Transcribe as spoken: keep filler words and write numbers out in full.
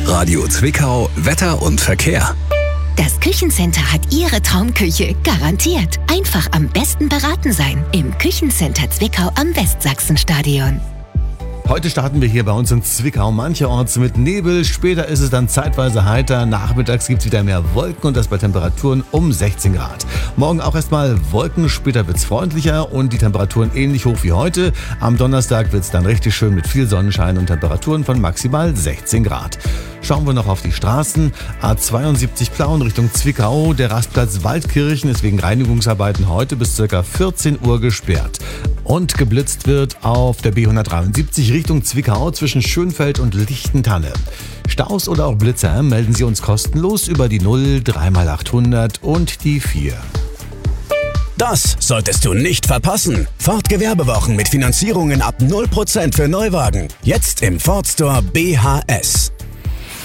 Radio Zwickau, Wetter und Verkehr. Das Küchencenter hat Ihre Traumküche, garantiert. Einfach am besten beraten sein. Im Küchencenter Zwickau am Westsachsenstadion. Heute starten wir hier bei uns in Zwickau mancherorts mit Nebel. Später ist es dann zeitweise heiter. Nachmittags gibt es wieder mehr Wolken und das bei Temperaturen um sechzehn Grad. Morgen auch erstmal Wolken, später wird es freundlicher und die Temperaturen ähnlich hoch wie heute. Am Donnerstag wird es dann richtig schön mit viel Sonnenschein und Temperaturen von maximal sechzehn Grad. Schauen wir noch auf die Straßen. A zweiundsiebzig Plauen Richtung Zwickau. Der Rastplatz Waldkirchen ist wegen Reinigungsarbeiten heute bis ca. vierzehn Uhr gesperrt. Und geblitzt wird auf der B hundertdreiundsiebzig Richtung Zwickau zwischen Schönfeld und Lichtentanne. Staus oder auch Blitzer melden Sie uns kostenlos über die null drei mal achthundert und die vier. Das solltest du nicht verpassen. Ford Gewerbewochen mit Finanzierungen ab null Prozent für Neuwagen. Jetzt im Ford Store B H S.